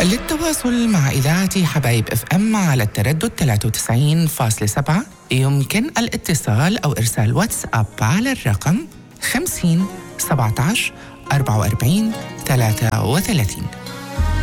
للتواصل مع إذاعة حبايب اف ام على التردد 93.7 يمكن الاتصال أو إرسال واتساب على الرقم 50 17 44 33.